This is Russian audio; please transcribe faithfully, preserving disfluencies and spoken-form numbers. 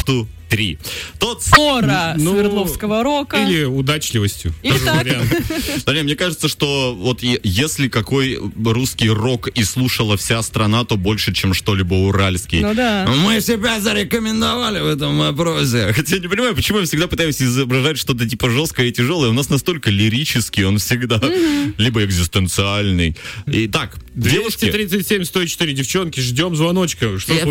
пункту три. Тот Ора Ну, Свердловского рока. Или удачливостью. Или Тоже так. вариант. Да не, мне кажется, что вот е- если какой русский рок и слушала вся страна, то больше, чем что-либо уральский. Ну да. Мы себя зарекомендовали в этом вопросе. Хотя я не понимаю, почему я всегда пытаюсь изображать что-то типа жесткое и тяжелое. У нас настолько лирический, он всегда либо экзистенциальный. Итак, двести девушки... тридцать семь сто четыре девчонки, ждем звоночка. Что